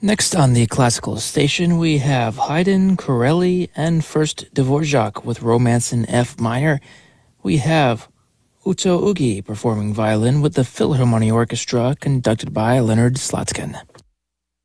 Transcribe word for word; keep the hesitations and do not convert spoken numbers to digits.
Next on the classical station, we have Haydn, Corelli, and first Dvorak with Romance in F minor. We have Uto Ugi performing violin with the Philharmonia Orchestra conducted by Leonard Slutskin.